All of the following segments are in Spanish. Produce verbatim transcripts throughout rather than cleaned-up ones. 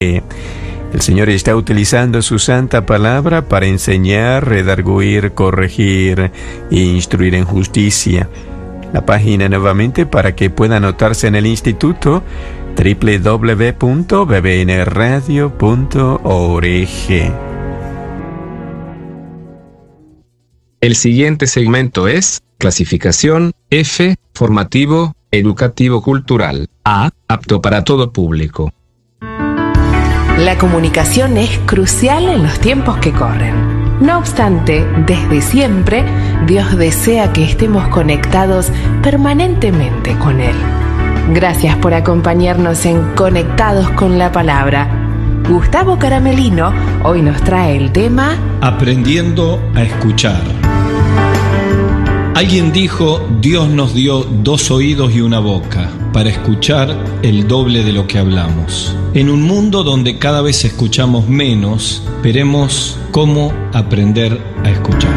El Señor está utilizando su santa palabra para enseñar, redarguir, corregir e instruir en justicia. La página nuevamente para que pueda anotarse en el instituto: doble u doble u doble u punto b b n radio punto org. El siguiente segmento es clasificación F, formativo, educativo cultural. A, apto para todo público. La comunicación es crucial en los tiempos que corren. No obstante, desde siempre, Dios desea que estemos conectados permanentemente con Él. Gracias por acompañarnos en Conectados con la Palabra. Gustavo Caramelino hoy nos trae el tema Aprendiendo a escuchar. Alguien dijo: Dios nos dio dos oídos y una boca para escuchar el doble de lo que hablamos. En un mundo donde cada vez escuchamos menos, veremos cómo aprender a escuchar.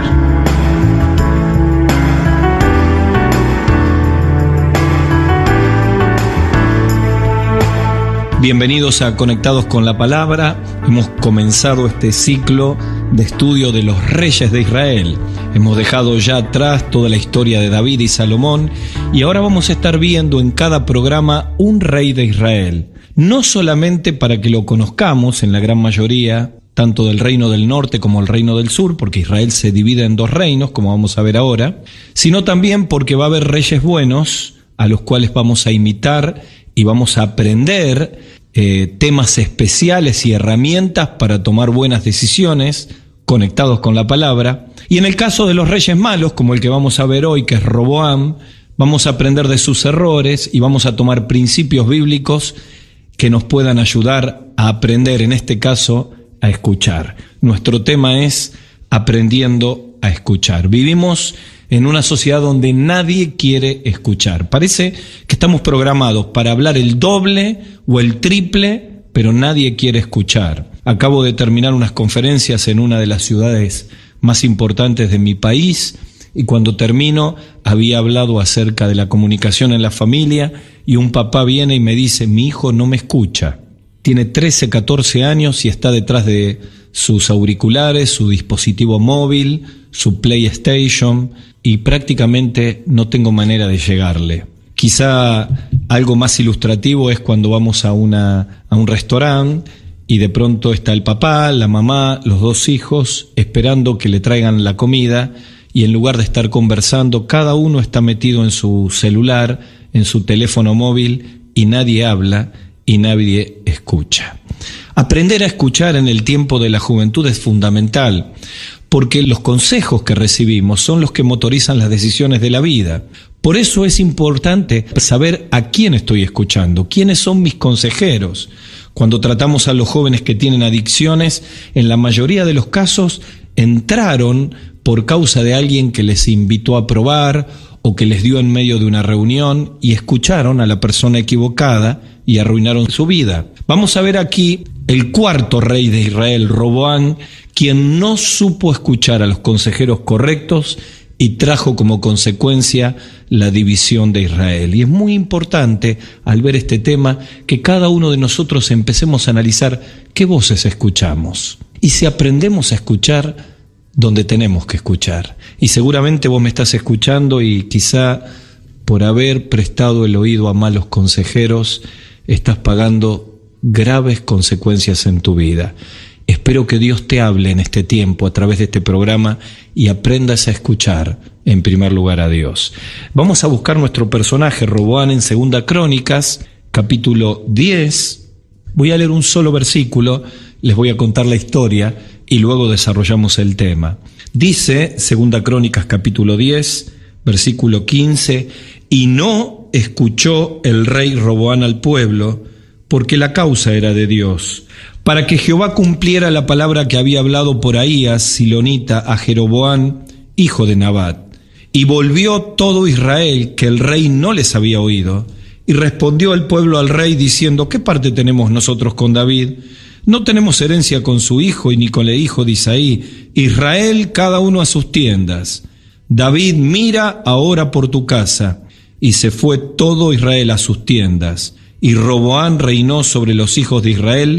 Bienvenidos a Conectados con la Palabra. Hemos comenzado este ciclo de estudio de los reyes de Israel. Hemos dejado ya atrás toda la historia de David y Salomón y ahora vamos a estar viendo en cada programa un rey de Israel. No solamente para que lo conozcamos en la gran mayoría, tanto del reino del norte como el reino del sur, porque Israel se divide en dos reinos, como vamos a ver ahora, sino también porque va a haber reyes buenos a los cuales vamos a imitar y vamos a aprender eh, temas especiales y herramientas para tomar buenas decisiones conectados con la palabra. Y en el caso de los reyes malos, como el que vamos a ver hoy, que es Roboam, vamos a aprender de sus errores y vamos a tomar principios bíblicos que nos puedan ayudar a aprender, en este caso, a escuchar. Nuestro tema es aprendiendo a escuchar. Vivimos en una sociedad donde nadie quiere escuchar. Parece que estamos programados para hablar el doble o el triple, pero nadie quiere escuchar. Acabo de terminar unas conferencias en una de las ciudades más importantes de mi país y cuando termino había hablado acerca de la comunicación en la familia y un papá viene y me dice: mi hijo no me escucha. Tiene trece, catorce años y está detrás de sus auriculares, su dispositivo móvil, su PlayStation y prácticamente no tengo manera de llegarle. Quizá algo más ilustrativo es cuando vamos a, una, a un restaurante y de pronto está el papá, la mamá, los dos hijos esperando que le traigan la comida y en lugar de estar conversando, cada uno está metido en su celular, en su teléfono móvil y nadie habla y nadie escucha. Aprender a escuchar en el tiempo de la juventud es fundamental, porque los consejos que recibimos son los que motorizan las decisiones de la vida. Por eso es importante saber a quién estoy escuchando, quiénes son mis consejeros. Cuando tratamos a los jóvenes que tienen adicciones, en la mayoría de los casos entraron por causa de alguien que les invitó a probar o que les dio en medio de una reunión y escucharon a la persona equivocada y arruinaron su vida. Vamos a ver aquí el cuarto rey de Israel, Roboam, quien no supo escuchar a los consejeros correctos y trajo como consecuencia la división de Israel. Y es muy importante, al ver este tema, que cada uno de nosotros empecemos a analizar qué voces escuchamos. Y si aprendemos a escuchar donde tenemos que escuchar. Y seguramente vos me estás escuchando y quizá por haber prestado el oído a malos consejeros, estás pagando graves consecuencias en tu vida. Espero que Dios te hable en este tiempo a través de este programa y aprendas a escuchar en primer lugar a Dios. Vamos a buscar nuestro personaje Roboam en Segunda Crónicas, capítulo diez. Voy a leer un solo versículo, les voy a contar la historia y luego desarrollamos el tema. Dice Segunda Crónicas, capítulo diez, versículo quince: y no escuchó el rey Roboam al pueblo, porque la causa era de Dios, para que Jehová cumpliera la palabra que había hablado por Ahías, silonita, a Jeroboam, hijo de Nabat. Y volvió todo Israel, que el rey no les había oído, y respondió el pueblo al rey diciendo: ¿qué parte tenemos nosotros con David? No tenemos herencia con su hijo y ni con el hijo de Isaí. Israel, cada uno a sus tiendas. David, mira ahora por tu casa. Y se fue todo Israel a sus tiendas. Y Roboam reinó sobre los hijos de Israel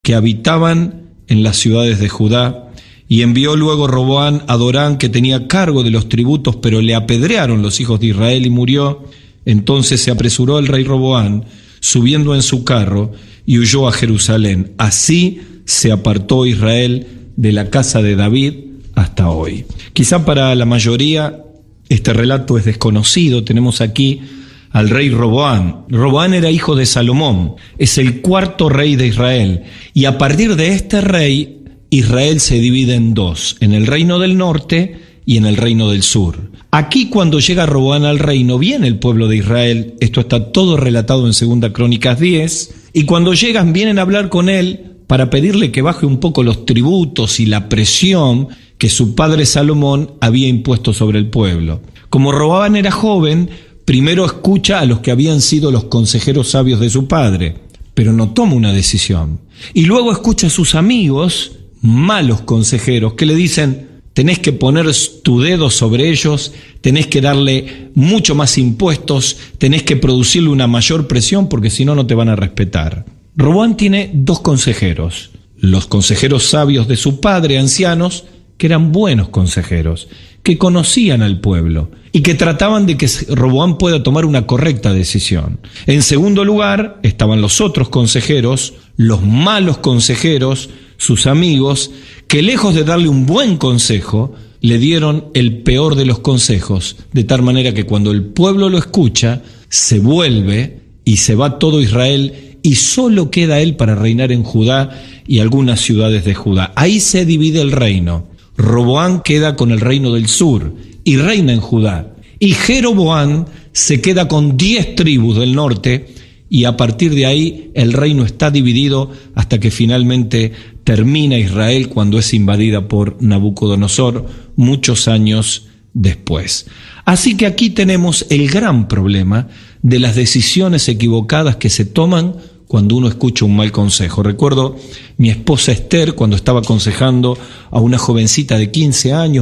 que habitaban en las ciudades de Judá. Y envió luego Roboam a Dorán, que tenía cargo de los tributos, pero le apedrearon los hijos de Israel y murió. Entonces se apresuró el rey Roboam, subiendo en su carro, y huyó a Jerusalén. Así se apartó Israel de la casa de David hasta hoy. Quizá para la mayoría este relato es desconocido. Tenemos aquí al rey Roboam. Roboam era hijo de Salomón, es el cuarto rey de Israel, y a partir de este rey, Israel se divide en dos, en el reino del norte y en el reino del sur. Aquí, cuando llega Roboam al reino, viene el pueblo de Israel. Esto está todo relatado en Segunda Crónicas diez, y cuando llegan vienen a hablar con él para pedirle que baje un poco los tributos y la presión que su padre Salomón había impuesto sobre el pueblo. Como Roboam era joven, primero escucha a los que habían sido los consejeros sabios de su padre, pero no toma una decisión. Y luego escucha a sus amigos, malos consejeros, que le dicen: tenés que poner tu dedo sobre ellos, tenés que darle mucho más impuestos, tenés que producirle una mayor presión porque si no, no te van a respetar. Roboam tiene dos consejeros, los consejeros sabios de su padre, ancianos, que eran buenos consejeros, que conocían al pueblo y que trataban de que Roboam pueda tomar una correcta decisión. En segundo lugar, estaban los otros consejeros, los malos consejeros, sus amigos, que lejos de darle un buen consejo, le dieron el peor de los consejos, de tal manera que cuando el pueblo lo escucha, se vuelve y se va todo Israel y solo queda él para reinar en Judá y algunas ciudades de Judá. Ahí se divide el reino. Roboam queda con el reino del sur y reina en Judá. Y Jeroboam se queda con diez tribus del norte, y a partir de ahí el reino está dividido hasta que finalmente termina Israel cuando es invadida por Nabucodonosor muchos años después. Así que aquí tenemos el gran problema de las decisiones equivocadas que se toman cuando uno escucha un mal consejo. Recuerdo mi esposa Esther cuando estaba aconsejando a una jovencita de quince años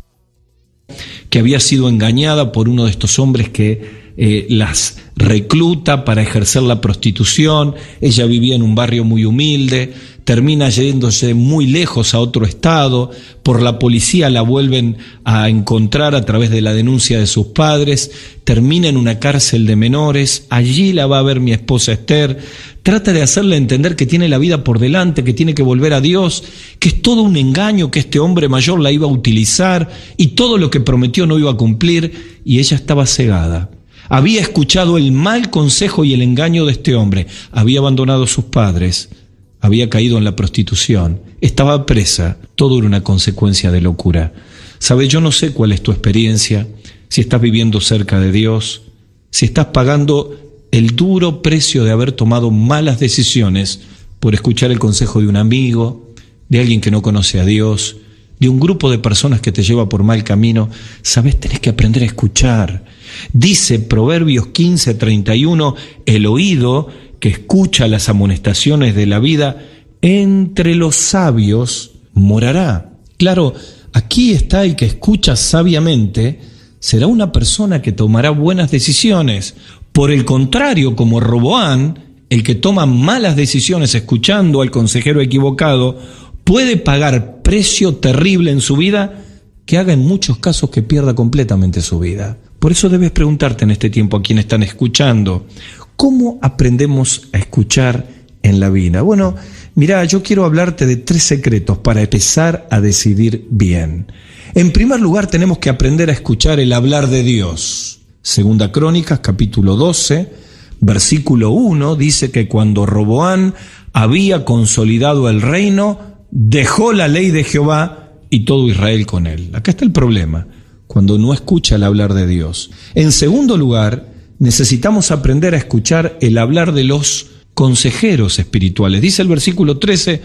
que había sido engañada por uno de estos hombres que eh, las recluta para ejercer la prostitución. Ella vivía en un barrio muy humilde, termina yéndose muy lejos a otro estado, por la policía la vuelven a encontrar a través de la denuncia de sus padres, termina en una cárcel de menores, allí la va a ver mi esposa Esther, trata de hacerle entender que tiene la vida por delante, que tiene que volver a Dios, que es todo un engaño, que este hombre mayor la iba a utilizar y todo lo que prometió no iba a cumplir, y ella estaba cegada. Había escuchado el mal consejo y el engaño de este hombre, había abandonado a sus padres, había caído en la prostitución, estaba presa, todo era una consecuencia de locura. ¿Sabes? Yo no sé cuál es tu experiencia, si estás viviendo cerca de Dios, si estás pagando el duro precio de haber tomado malas decisiones por escuchar el consejo de un amigo, de alguien que no conoce a Dios, de un grupo de personas que te lleva por mal camino. ¿Sabes? Tenés que aprender a escuchar. Dice Proverbios quince, treinta y uno, el oído que escucha las amonestaciones de la vida, entre los sabios morará. Claro, aquí está el que escucha sabiamente, será una persona que tomará buenas decisiones. Por el contrario, como Roboam, el que toma malas decisiones escuchando al consejero equivocado, puede pagar precio terrible en su vida que haga en muchos casos que pierda completamente su vida. Por eso debes preguntarte en este tiempo a quienes están escuchando, ¿cómo aprendemos a escuchar en la vida? Bueno, mira, yo quiero hablarte de tres secretos para empezar a decidir bien. En primer lugar, tenemos que aprender a escuchar el hablar de Dios. Segunda Crónicas, capítulo doce, versículo uno, dice que cuando Roboam había consolidado el reino, dejó la ley de Jehová y todo Israel con él. Acá está el problema, cuando no escucha el hablar de Dios. En segundo lugar, necesitamos aprender a escuchar el hablar de los consejeros espirituales. Dice el versículo trece,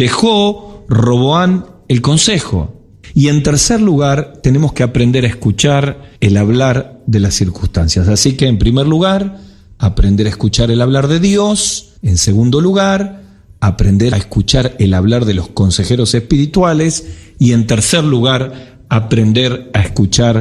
dejó Roboam el consejo. Y en tercer lugar, tenemos que aprender a escuchar el hablar de las circunstancias. Así que, en primer lugar, aprender a escuchar el hablar de Dios. En segundo lugar, aprender a escuchar el hablar de los consejeros espirituales. Y en tercer lugar, aprender a escuchar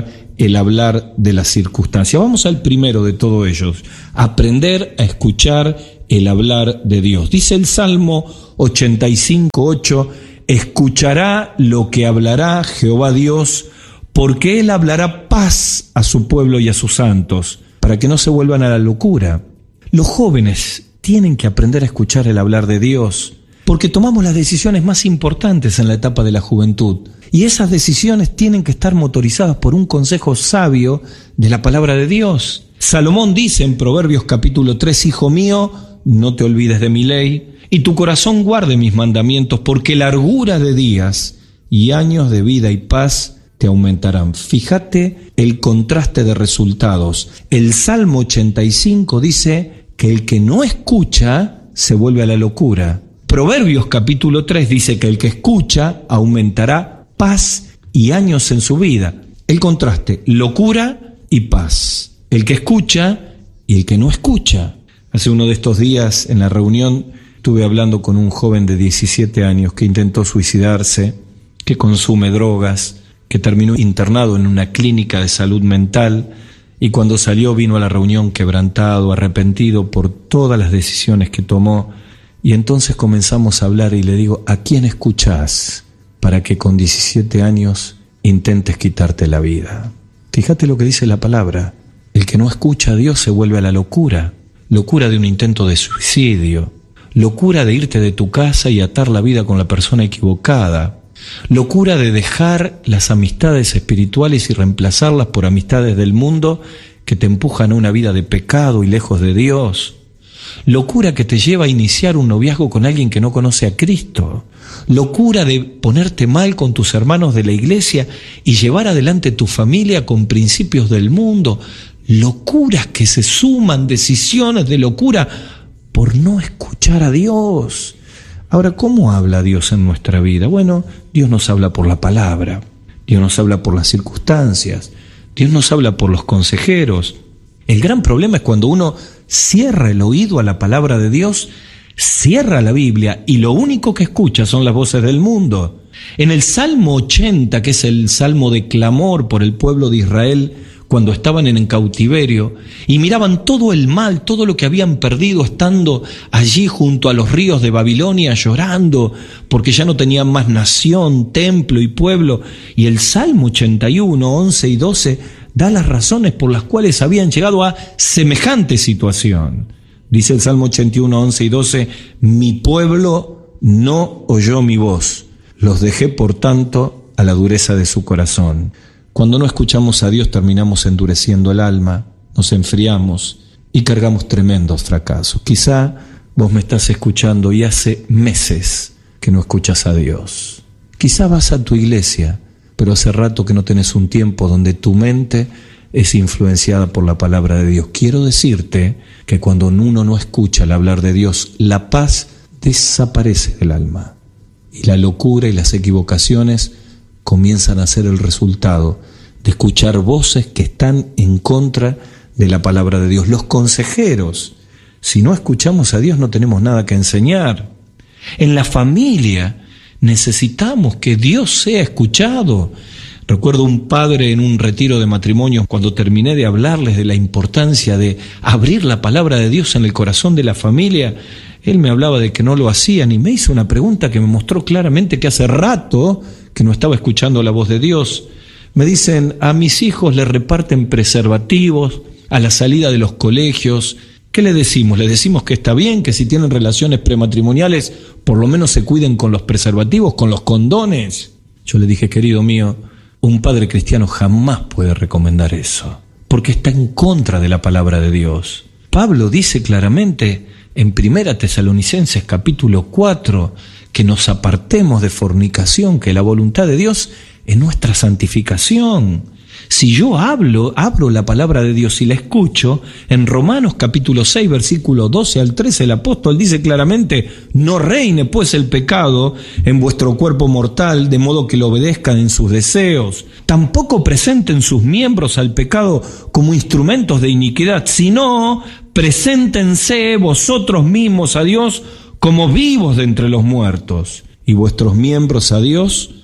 el hablar de las circunstancias. Vamos al primero de todos ellos, aprender a escuchar el hablar de Dios. Dice el Salmo ochenta y cinco, ocho, escuchará lo que hablará Jehová Dios, porque Él hablará paz a su pueblo y a sus santos, para que no se vuelvan a la locura. Los jóvenes tienen que aprender a escuchar el hablar de Dios, porque tomamos las decisiones más importantes en la etapa de la juventud. Y esas decisiones tienen que estar motorizadas por un consejo sabio de la palabra de Dios. Salomón dice en Proverbios capítulo tres, hijo mío, no te olvides de mi ley, y tu corazón guarde mis mandamientos, porque largura de días y años de vida y paz te aumentarán. Fíjate el contraste de resultados. El Salmo ochenta y cinco dice que el que no escucha se vuelve a la locura. Proverbios capítulo tres dice que el que escucha aumentará paz y años en su vida. El contraste, locura y paz. El que escucha y el que no escucha. Hace uno de estos días en la reunión estuve hablando con un joven de diecisiete años que intentó suicidarse, que consume drogas, que terminó internado en una clínica de salud mental y cuando salió vino a la reunión quebrantado, arrepentido por todas las decisiones que tomó. Y entonces comenzamos a hablar y le digo, ¿a quién escuchás para que con diecisiete años intentes quitarte la vida? Fíjate lo que dice la palabra. El que no escucha a Dios se vuelve a la locura. Locura de un intento de suicidio. Locura de irte de tu casa y atar la vida con la persona equivocada. Locura de dejar las amistades espirituales y reemplazarlas por amistades del mundo que te empujan a una vida de pecado y lejos de Dios. Locura que te lleva a iniciar un noviazgo con alguien que no conoce a Cristo. Locura de ponerte mal con tus hermanos de la iglesia y llevar adelante tu familia con principios del mundo. Locuras que se suman, decisiones de locura por no escuchar a Dios. Ahora, ¿cómo habla Dios en nuestra vida? Bueno, Dios nos habla por la palabra, Dios nos habla por las circunstancias, Dios nos habla por los consejeros. El gran problema es cuando uno cierra el oído a la palabra de Dios, cierra la Biblia y lo único que escucha son las voces del mundo. En el Salmo ochenta, que es el salmo de clamor por el pueblo de Israel, cuando estaban en cautiverio y miraban todo el mal, todo lo que habían perdido estando allí junto a los ríos de Babilonia llorando porque ya no tenían más nación, templo y pueblo. Y el Salmo ochenta y uno, once y doce da las razones por las cuales habían llegado a semejante situación. Dice el Salmo ochenta y uno, once y doce, mi pueblo no oyó mi voz, los dejé por tanto a la dureza de su corazón. Cuando no escuchamos a Dios terminamos endureciendo el alma, nos enfriamos y cargamos tremendos fracasos. Quizá vos me estás escuchando y hace meses que no escuchas a Dios. Quizá vas a tu iglesia, pero hace rato que no tenés un tiempo donde tu mente es influenciada por la palabra de Dios. Quiero decirte que cuando uno no escucha el hablar de Dios, la paz desaparece del alma y la locura y las equivocaciones comienzan a ser el resultado de escuchar voces que están en contra de la palabra de Dios. Los consejeros, si no escuchamos a Dios no tenemos nada que enseñar. En la familia necesitamos que Dios sea escuchado. Recuerdo un padre en un retiro de matrimonios cuando terminé de hablarles de la importancia de abrir la palabra de Dios en el corazón de la familia. Él me hablaba de que no lo hacían y me hizo una pregunta que me mostró claramente que hace rato que no estaba escuchando la voz de Dios. Me dicen, a mis hijos les reparten preservativos a la salida de los colegios. ¿Qué le decimos? ¿Le decimos que está bien, que si tienen relaciones prematrimoniales por lo menos se cuiden con los preservativos, con los condones? Yo le dije, querido mío, un padre cristiano jamás puede recomendar eso, porque está en contra de la palabra de Dios. Pablo dice claramente en Primera Tesalonicenses capítulo cuatro, que nos apartemos de fornicación, que la voluntad de Dios es nuestra santificación. Si yo hablo, abro la palabra de Dios y la escucho, en Romanos capítulo seis, versículo doce al trece, el apóstol dice claramente, no reine pues el pecado en vuestro cuerpo mortal, de modo que lo obedezcan en sus deseos. Tampoco presenten sus miembros al pecado como instrumentos de iniquidad, sino preséntense vosotros mismos a Dios como vivos de entre los muertos, y vuestros miembros a Dios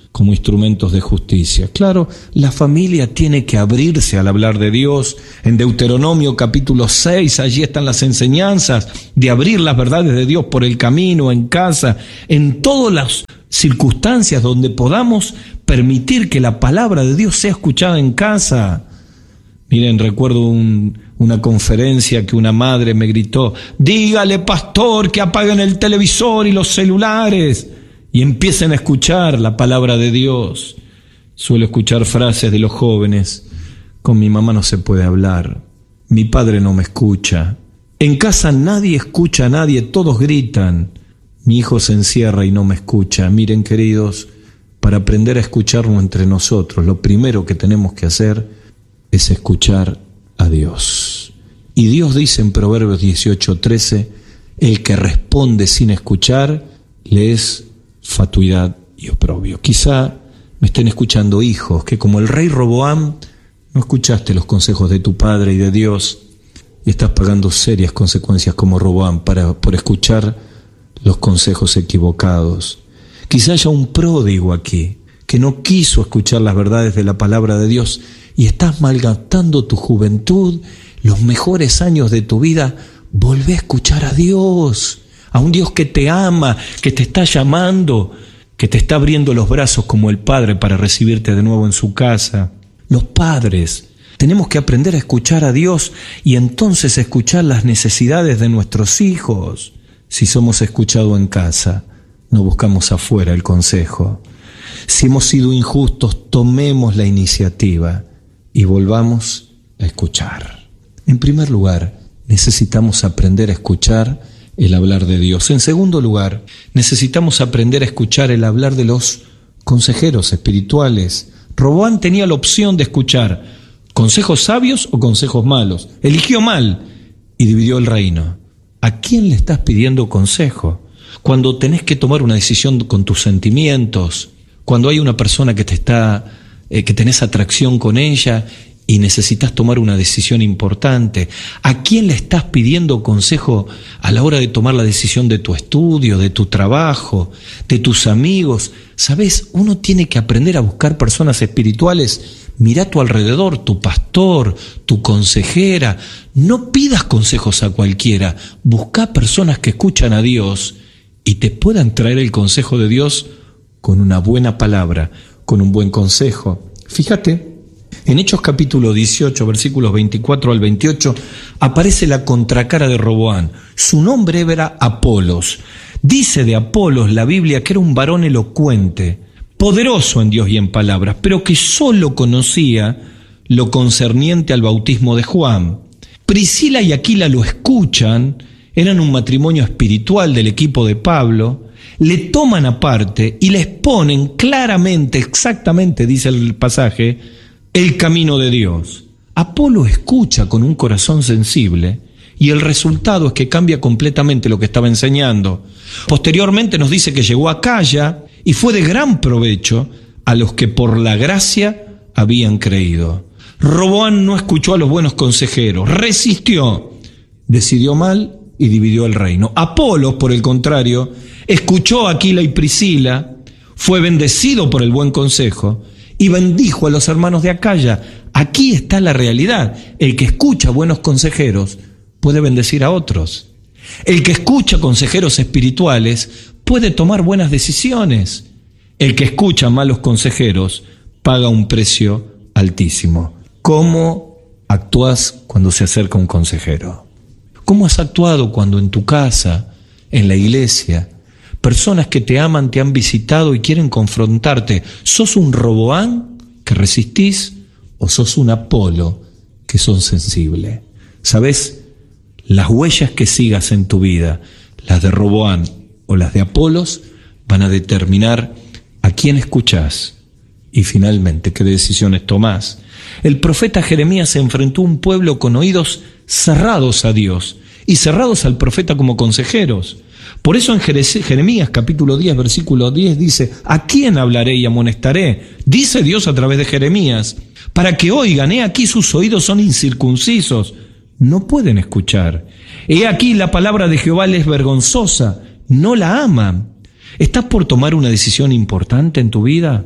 como instrumentos de justicia. Claro, la familia tiene que abrirse al hablar de Dios. En Deuteronomio capítulo seis, allí están las enseñanzas de abrir las verdades de Dios por el camino, en casa, en todas las circunstancias donde podamos permitir que la palabra de Dios sea escuchada en casa. Miren, recuerdo un, una conferencia que una madre me gritó: dígale, pastor, que apaguen el televisor y los celulares y empiecen a escuchar la palabra de Dios. Suelo escuchar frases de los jóvenes: con mi mamá no se puede hablar, mi padre no me escucha, en casa nadie escucha a nadie, todos gritan, mi hijo se encierra y no me escucha. Miren, queridos, para aprender a escucharnos entre nosotros, lo primero que tenemos que hacer es escuchar a Dios. Y Dios dice en Proverbios dieciocho trece, el que responde sin escuchar le es fatuidad y oprobio. Quizá me estén escuchando hijos que, como el rey Roboam, no escuchaste los consejos de tu padre y de Dios y estás pagando serias consecuencias como Roboam para, por escuchar los consejos equivocados. Quizá haya un pródigo aquí que no quiso escuchar las verdades de la palabra de Dios y estás malgastando tu juventud, los mejores años de tu vida. Volvé a escuchar a Dios, a un Dios que te ama, que te está llamando, que te está abriendo los brazos como el Padre para recibirte de nuevo en su casa. Los padres tenemos que aprender a escuchar a Dios y entonces escuchar las necesidades de nuestros hijos. Si somos escuchados en casa, no buscamos afuera el consejo. Si hemos sido injustos, tomemos la iniciativa y volvamos a escuchar. En primer lugar, necesitamos aprender a escuchar el hablar de Dios. En segundo lugar, necesitamos aprender a escuchar el hablar de los consejeros espirituales. Roboam tenía la opción de escuchar consejos sabios o consejos malos. Eligió mal y dividió el reino. ¿A quién le estás pidiendo consejo? Cuando tenés que tomar una decisión con tus sentimientos, cuando hay una persona que te está, eh, que tenés atracción con ella y necesitas tomar una decisión importante, ¿a quién le estás pidiendo consejo a la hora de tomar la decisión de tu estudio, de tu trabajo, de tus amigos? ¿Sabes? Uno tiene que aprender a buscar personas espirituales. Mira a tu alrededor, tu pastor, tu consejera. No pidas consejos a cualquiera. Busca personas que escuchan a Dios y te puedan traer el consejo de Dios con una buena palabra, con un buen consejo. Fíjate, en Hechos capítulo dieciocho, versículos veinticuatro al veintiocho, aparece la contracara de Roboam. Su nombre era Apolos. Dice de Apolos la Biblia que era un varón elocuente, poderoso en Dios y en palabras, pero que solo conocía lo concerniente al bautismo de Juan. Priscila y Aquila lo escuchan, eran un matrimonio espiritual del equipo de Pablo, le toman aparte y les ponen claramente, exactamente, dice el pasaje, el camino de Dios. Apolo escucha con un corazón sensible y el resultado es que cambia completamente lo que estaba enseñando. Posteriormente nos dice que llegó a Acaya y fue de gran provecho a los que por la gracia habían creído. Roboam no escuchó a los buenos consejeros, resistió, decidió mal y dividió el reino. Apolos, por el contrario, escuchó a Aquila y Priscila, fue bendecido por el buen consejo y bendijo a los hermanos de Acaya. Aquí está la realidad. El que escucha buenos consejeros puede bendecir a otros. El que escucha consejeros espirituales puede tomar buenas decisiones. El que escucha malos consejeros paga un precio altísimo. ¿Cómo actúas cuando se acerca un consejero? ¿Cómo has actuado cuando en tu casa, en la iglesia, personas que te aman te han visitado y quieren confrontarte? ¿Sos un Roboam que resistís o sos un Apolo que son sensible? ¿Sabes? Las huellas que sigas en tu vida, las de Roboam o las de Apolos, van a determinar a quién escuchás y finalmente qué decisiones tomás. El profeta Jeremías se enfrentó a un pueblo con oídos cerrados a Dios y cerrados al profeta como consejeros. Por eso en Jeremías capítulo diez, versículo diez dice: ¿a quién hablaré y amonestaré? Dice Dios a través de Jeremías, para que oigan, he aquí sus oídos son incircuncisos, no pueden escuchar. He aquí la palabra de Jehová les es vergonzosa, no la aman. ¿Estás por tomar una decisión importante en tu vida?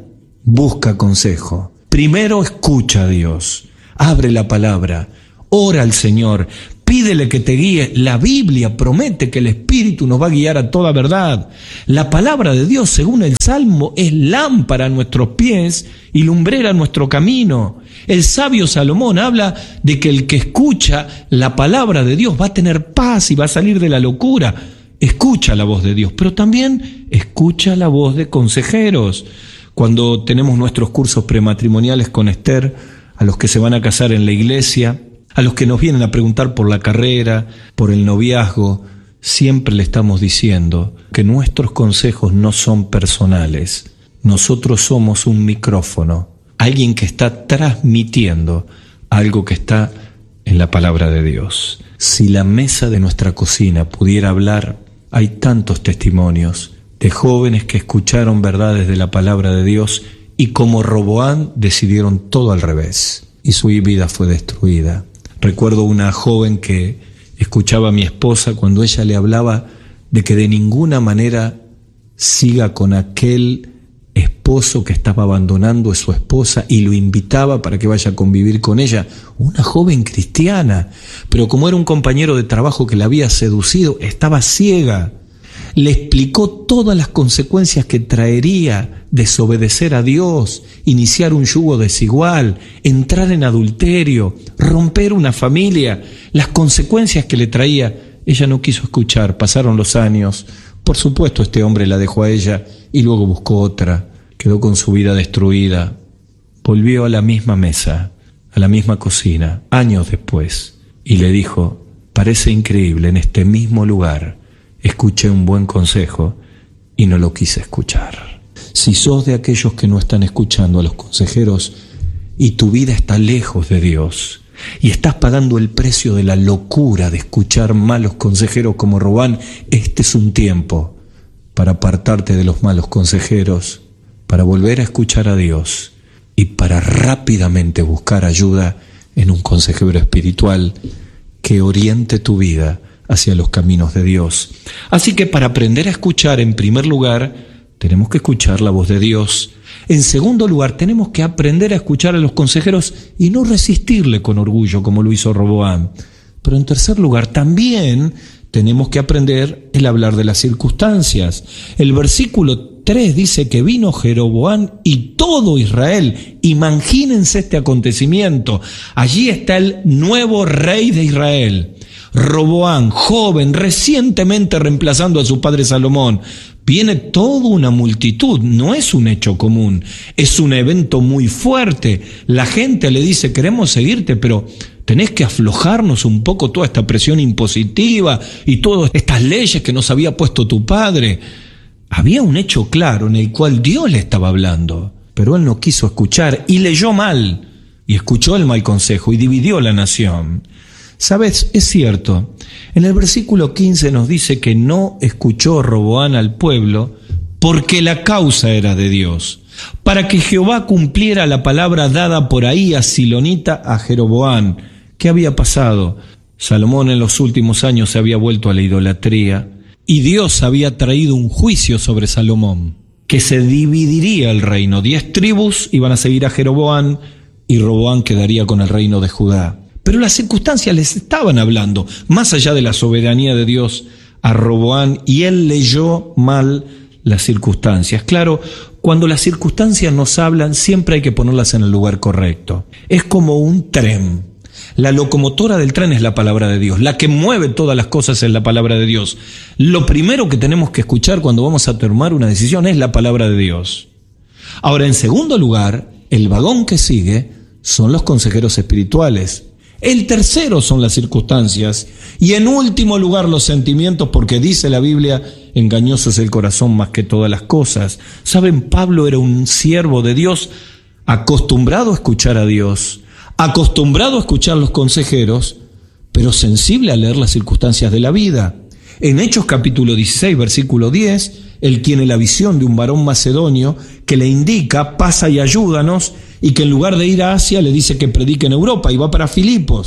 busca consejo. Primero escucha a Dios, abre la palabra, ora al Señor, pídele que te guíe. La Biblia promete que el Espíritu nos va a guiar a toda verdad. La palabra de Dios, según el Salmo, es lámpara a nuestros pies y lumbrera a nuestro camino. El sabio Salomón habla de que el que escucha la palabra de Dios va a tener paz y va a salir de la locura. Escucha la voz de Dios, pero también escucha la voz de consejeros. Cuando tenemos nuestros cursos prematrimoniales con Esther, a los que se van a casar en la iglesia, a los que nos vienen a preguntar por la carrera, por el noviazgo, siempre le estamos diciendo que nuestros consejos no son personales. Nosotros somos un micrófono, alguien que está transmitiendo algo que está en la palabra de Dios. Si la mesa de nuestra cocina pudiera hablar, hay tantos testimonios de jóvenes que escucharon verdades de la palabra de Dios y como Roboam decidieron todo al revés y su vida fue destruida. Recuerdo una joven que escuchaba a mi esposa cuando ella le hablaba de que de ninguna manera siga con aquel esposo que estaba abandonando a su esposa y lo invitaba para que vaya a convivir con ella. Una joven cristiana, pero como era un compañero de trabajo que la había seducido, estaba ciega. Le explicó todas las consecuencias que traería desobedecer a Dios, iniciar un yugo desigual, entrar en adulterio, romper una familia, las consecuencias que le traía. Ella no quiso escuchar, pasaron los años. Por supuesto, este hombre la dejó a ella y luego buscó otra. Quedó con su vida destruida. Volvió a la misma mesa, a la misma cocina, años después, y le dijo: parece increíble, en este mismo lugar escuché un buen consejo y no lo quise escuchar. Si sos de aquellos que no están escuchando a los consejeros y tu vida está lejos de Dios y estás pagando el precio de la locura de escuchar malos consejeros como Roboam, este es un tiempo para apartarte de los malos consejeros, para volver a escuchar a Dios y para rápidamente buscar ayuda en un consejero espiritual que oriente tu vida hacia los caminos de Dios. Así que para aprender a escuchar, en primer lugar, tenemos que escuchar la voz de Dios. En segundo lugar, tenemos que aprender a escuchar a los consejeros y no resistirle con orgullo como lo hizo Roboam. Pero en tercer lugar, también tenemos que aprender el hablar de las circunstancias. El versículo tres dice que vino Jeroboam y todo Israel. Imagínense este acontecimiento. Allí está el nuevo rey de Israel. Roboam, joven, recientemente reemplazando a su padre Salomón. Viene toda una multitud, no es un hecho común, es un evento muy fuerte. La gente le dice: queremos seguirte, pero tenés que aflojarnos un poco toda esta presión impositiva y todas estas leyes que nos había puesto tu padre. Había un hecho claro en el cual Dios le estaba hablando, pero él no quiso escuchar y leyó mal, y escuchó el mal consejo y dividió la nación. ¿Sabes? Es cierto. En el versículo quince nos dice que no escuchó Roboam al pueblo porque la causa era de Dios, para que Jehová cumpliera la palabra dada por Ahías silonita a Jeroboam. ¿Qué había pasado? Salomón en los últimos años se había vuelto a la idolatría y Dios había traído un juicio sobre Salomón, que se dividiría el reino. Diez tribus iban a seguir a Jeroboam y Roboam quedaría con el reino de Judá. Pero las circunstancias les estaban hablando, más allá de la soberanía de Dios, a Roboam, y él leyó mal las circunstancias. Claro, cuando las circunstancias nos hablan, siempre hay que ponerlas en el lugar correcto. Es como un tren. La locomotora del tren es la palabra de Dios. La que mueve todas las cosas es la palabra de Dios. Lo primero que tenemos que escuchar cuando vamos a tomar una decisión es la palabra de Dios. Ahora, en segundo lugar, el vagón que sigue son los consejeros espirituales. El tercero son las circunstancias y en último lugar los sentimientos, porque dice la Biblia: engañoso es el corazón más que todas las cosas. ¿Saben? Pablo era un siervo de Dios, acostumbrado a escuchar a Dios, acostumbrado a escuchar a los consejeros, pero sensible a leer las circunstancias de la vida. En Hechos capítulo dieciséis, versículo diez, él tiene la visión de un varón macedonio que le indica: pasa y ayúdanos, y que en lugar de ir a Asia le dice que predique en Europa, y va para Filipos.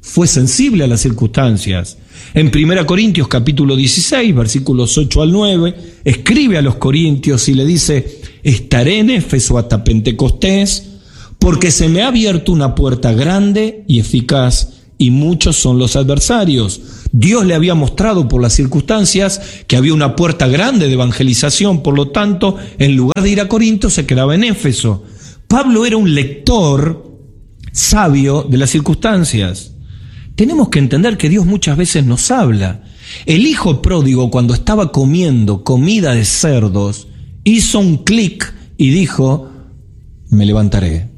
fue sensible a las circunstancias. En primera Corintios capítulo dieciséis, versículos ocho al nueve, escribe a los corintios y le dice: estaré en Éfeso hasta Pentecostés, porque se me ha abierto una puerta grande y eficaz, y muchos son los adversarios. Dios le había mostrado por las circunstancias que había una puerta grande de evangelización, por lo tanto, en lugar de ir a Corinto, se quedaba en Éfeso. Pablo era un lector sabio de las circunstancias. Tenemos que entender que Dios muchas veces nos habla. El hijo pródigo, cuando estaba comiendo comida de cerdos, hizo un clic y dijo: me levantaré.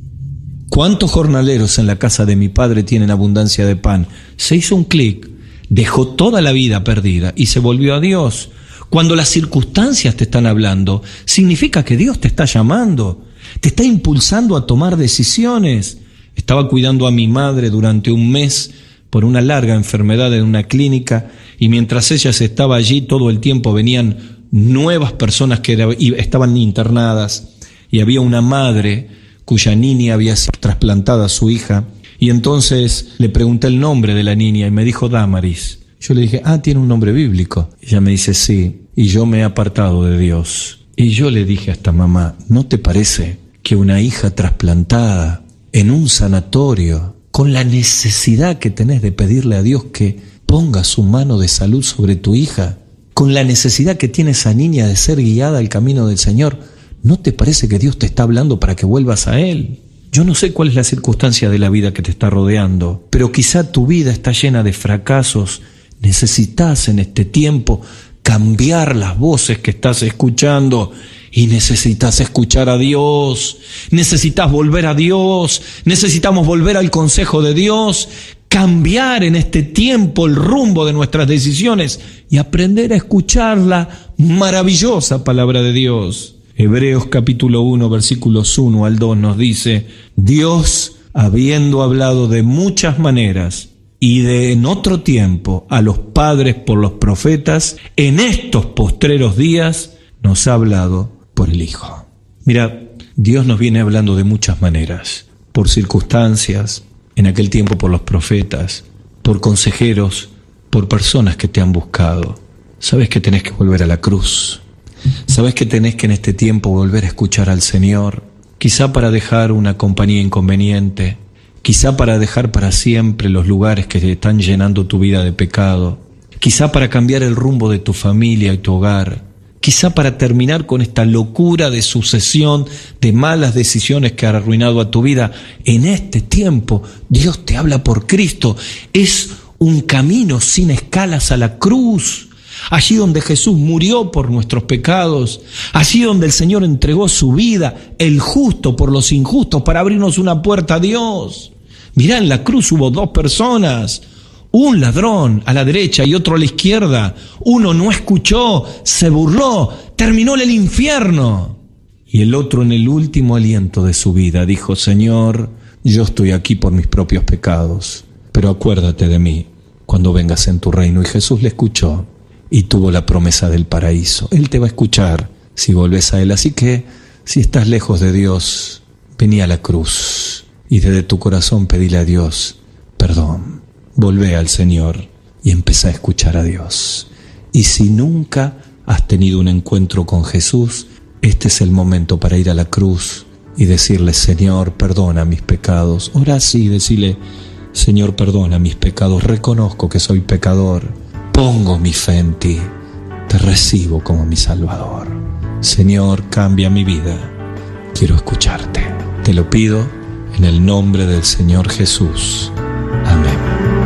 ¿Cuántos jornaleros en la casa de mi padre tienen abundancia de pan? Se hizo un clic, dejó toda la vida perdida y se volvió a Dios. Cuando las circunstancias te están hablando, significa que Dios te está llamando, te está impulsando a tomar decisiones. Estaba cuidando a mi madre durante un mes por una larga enfermedad en una clínica, y mientras ella se estaba allí, todo el tiempo venían nuevas personas que era, estaban internadas, y había una madre cuya niña había sido trasplantada a su hija, y entonces le pregunté el nombre de la niña y me dijo Damaris. Yo le dije: ah, tiene un nombre bíblico. Ella me dice: sí, y yo me he apartado de Dios. Y yo le dije a esta mamá: ¿no te parece que una hija trasplantada en un sanatorio, con la necesidad que tenés de pedirle a Dios que ponga su mano de salud sobre tu hija, con la necesidad que tiene esa niña de ser guiada al camino del Señor, ¿no te parece que Dios te está hablando para que vuelvas a Él? Yo no sé cuál es la circunstancia de la vida que te está rodeando, pero quizá tu vida está llena de fracasos. Necesitas en este tiempo cambiar las voces que estás escuchando, y necesitas escuchar a Dios, necesitas volver a Dios, necesitamos volver al consejo de Dios, cambiar en este tiempo el rumbo de nuestras decisiones y aprender a escuchar la maravillosa palabra de Dios. Hebreos capítulo uno, versículos uno al dos nos dice: Dios, habiendo hablado de muchas maneras y de en otro tiempo a los padres por los profetas, en estos postreros días nos ha hablado por el Hijo. Mira, Dios nos viene hablando de muchas maneras, por circunstancias, en aquel tiempo por los profetas, por consejeros, por personas que te han buscado. Sabes que tenés que volver a la cruz. Sabes que tenés que en este tiempo volver a escuchar al Señor, quizá para dejar una compañía inconveniente, quizá para dejar para siempre los lugares que te están llenando tu vida de pecado, quizá para cambiar el rumbo de tu familia y tu hogar, quizá para terminar con esta locura de sucesión de malas decisiones que ha arruinado a tu vida. En este tiempo, Dios te habla por Cristo. Es un camino sin escalas a la cruz. Allí donde Jesús murió por nuestros pecados, allí donde el Señor entregó su vida, el justo por los injustos, para abrirnos una puerta a Dios. Mirá, en la cruz hubo dos personas, un ladrón a la derecha y otro a la izquierda. Uno no escuchó, se burló, terminó en el infierno. Y el otro, en el último aliento de su vida, dijo: Señor, yo estoy aquí por mis propios pecados, pero acuérdate de mí cuando vengas en tu reino. Y Jesús le escuchó y tuvo la promesa del paraíso. Él te va a escuchar si volves a Él. Así que, si estás lejos de Dios, vení a la cruz y desde tu corazón pedile a Dios perdón. Volvé al Señor y empezá a escuchar a Dios. Y si nunca has tenido un encuentro con Jesús, este es el momento para ir a la cruz y decirle: Señor, perdona mis pecados. Ora así, decirle: Señor, perdona mis pecados, reconozco que soy pecador, pongo mi fe en ti, te recibo como mi Salvador. Señor, cambia mi vida, quiero escucharte. Te lo pido en el nombre del Señor Jesús. Amén.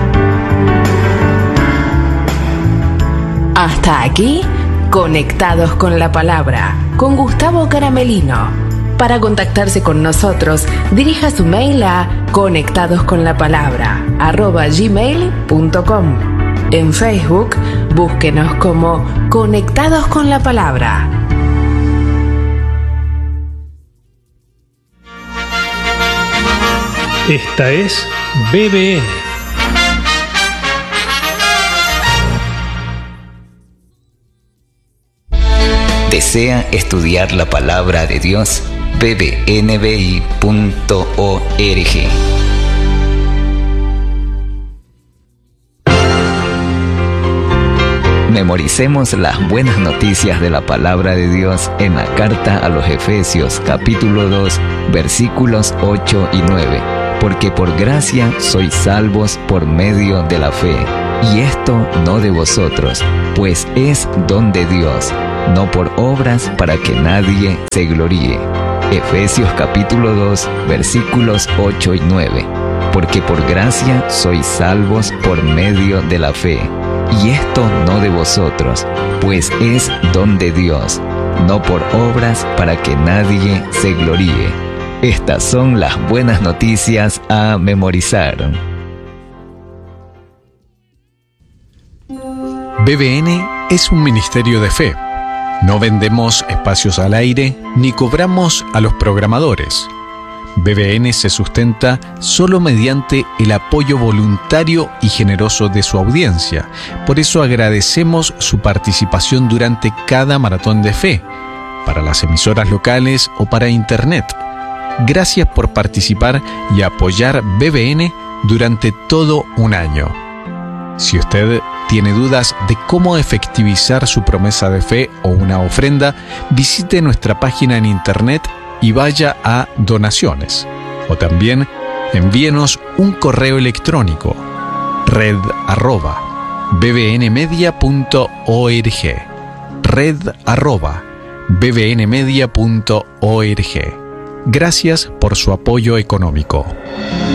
Hasta aquí, Conectados con la Palabra, con Gustavo Caramelino. Para contactarse con nosotros, dirija su mail a conectadosconlapalabra arroba gmail punto com. En Facebook, búsquenos como Conectados con la Palabra. Esta es B B N. ¿Desea estudiar la palabra de Dios? b b n b i punto org Memoricemos las buenas noticias de la palabra de Dios en la carta a los Efesios capítulo dos, versículos ocho y nueve. Porque por gracia sois salvos por medio de la fe, y esto no de vosotros, pues es don de Dios, no por obras para que nadie se gloríe. Efesios capítulo dos, versículos ocho y nueve. Porque por gracia sois salvos por medio de la fe, y esto no de vosotros, pues es don de Dios, no por obras para que nadie se gloríe. Estas son las buenas noticias a memorizar. B B N es un ministerio de fe. No vendemos espacios al aire ni cobramos a los programadores. B B N se sustenta solo mediante el apoyo voluntario y generoso de su audiencia. Por eso agradecemos su participación durante cada maratón de fe, para las emisoras locales o para Internet. Gracias por participar y apoyar B B N durante todo un año. Si usted tiene dudas de cómo efectivizar su promesa de fe o una ofrenda, visite nuestra página en Internet y vaya a donaciones. O también envíenos un correo electrónico, red arroba bbnmedia punto org, red arroba bbnmedia punto org. Gracias por su apoyo económico.